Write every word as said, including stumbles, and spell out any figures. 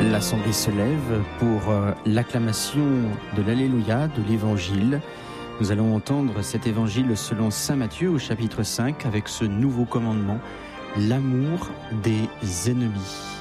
L'Assemblée se lève pour euh, l'acclamation de l'Alléluia, de l'Évangile. Nous allons entendre cet Évangile selon saint Matthieu au chapitre cinq avec ce nouveau commandement, l'amour des ennemis.